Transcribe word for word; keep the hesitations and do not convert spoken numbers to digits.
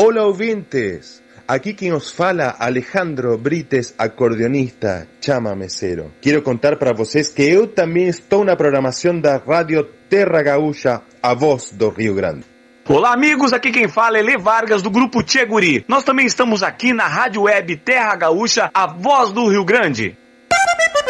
Olá, ouvintes! Aqui quem os fala, Alejandro Brites, acordeonista, chamamecero. Quero contar para vocês que eu também estou na programação da Rádio Terra Gaúcha, a voz do Rio Grande. Olá, amigos, aqui quem fala é Lê Vargas, do Grupo Tchê Guri. Nós também estamos aqui na Rádio Web Terra Gaúcha, a voz do Rio Grande.